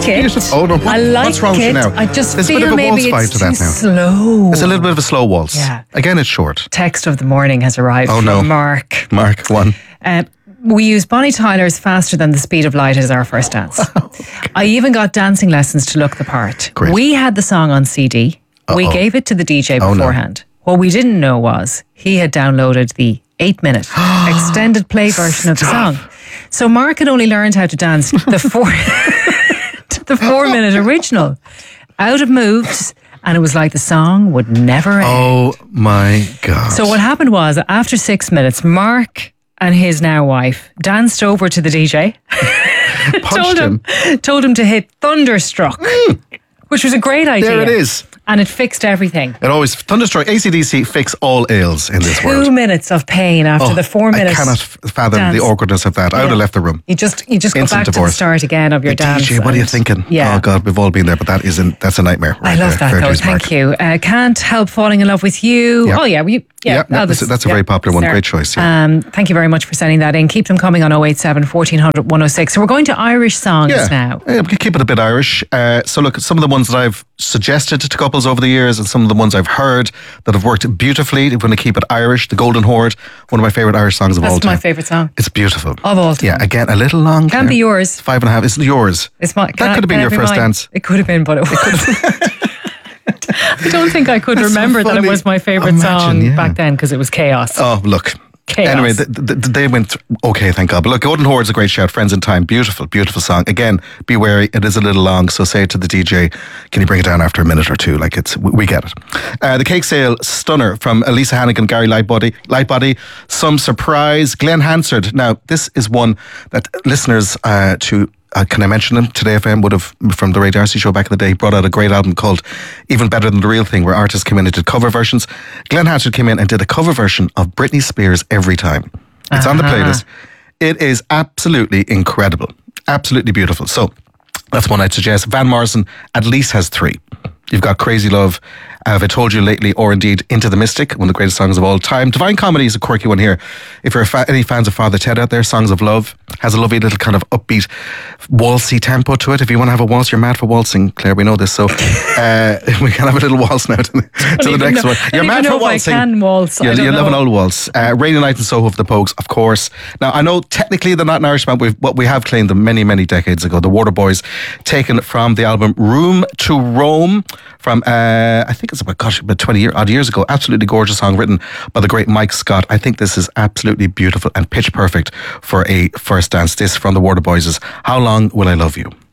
it. beautiful. Oh no, I like what's wrong with you it. now? I just There's feel a bit of a maybe waltz vibe it's to too that now. slow. It's a little bit of a slow waltz. Yeah. Again, it's short. Text of the morning has arrived Oh, from no. Mark. Mark, one. We use Bonnie Tyler's Faster Than the Speed of Light as our first dance. I even got dancing lessons to look the part. Great. We had the song on CD. We gave it to the DJ Oh, no. beforehand. What we didn't know was he had downloaded the 8-minute extended play version of the song. So Mark had only learned how to dance the 4-minute original out of moves, and it was like the song would never end. Oh my God. So what happened was, after 6 minutes, Mark and his now wife danced over to the DJ, told him to hit Thunderstruck, which was a great idea. There it is. And it fixed everything. It always, Thunderstruck, AC/DC fix all ails in this world. 2 minutes of pain after the 4 minutes. I cannot fathom dance. the awkwardness of that. I would have left the room. You just go Instant back to the divorce. start again of your The dance. DJ, what are you thinking? Yeah. Oh God, we've all been there, but that's a nightmare. I right love there. that Fair though. dues, Thank Mark. you. Can't help falling in love with you. Yeah. Oh yeah, That's a very popular one. Sarah. Great choice. Yeah. Thank you very much for sending that in. Keep them coming on 087 1400 106. So we're going to Irish songs now. Yeah, we can keep it a bit Irish. So look, some of the ones that I've suggested to couples over the years and some of the ones I've heard that have worked beautifully. We're going to keep it Irish. The Golden Horde, one of my favourite Irish songs of all That's time. my favourite song. It's beautiful. Of all time. Yeah, again, a little long. Can be yours. 5.5. It's yours. It's my, That could have been your first dance. It could have been, but it wasn't. I don't think I could remember that it funny. was my favourite Imagine, song yeah. back then because it was chaos. Oh, look. Chaos. Anyway, they went okay, thank God. But look, Golden Horde's a great shout. Friends in Time, beautiful, beautiful song. Again, be wary, it is a little long, so say it to the DJ, can you bring it down after a minute or two? Like we get it. The Cake Sale, Stunner from Elisa Hannigan, Gary Lightbody. Some Surprise, Glenn Hansard. Now, this is one that listeners to can I mention him? Today FM would have, from the Ray Darcy show back in the day, brought out a great album called Even Better Than the Real Thing, where artists came in and did cover versions. Glenn Hansard came in and did a cover version of Britney Spears' Every Time. It's on the playlist. It is absolutely incredible. Absolutely beautiful. So that's one I'd suggest. Van Morrison at least has 3. You've got Crazy Love, Have I Told You Lately, or indeed Into the Mystic, one of the greatest songs of all time. Divine Comedy is a quirky one here. If you're any fans of Father Ted out there, Songs of Love has a lovely little kind of upbeat, waltzy tempo to it. If you want to have a waltz, you're mad for waltzing, Claire, we know this. So we can have a little waltz now to the next one. You're mad for waltzing. I can waltz. You love an old waltz. Rainy Night in Soho of the Pogues, of course. Now, I know technically they're not an Irish band, but we have claimed them many, many decades ago. The Waterboys, taken from the album Room to Rome from, I think it's about 20 odd years ago. Absolutely gorgeous song written by the great Mike Scott. I think this is absolutely beautiful and pitch perfect for a first dance. This from the Waterboys is How Long Will I Love You?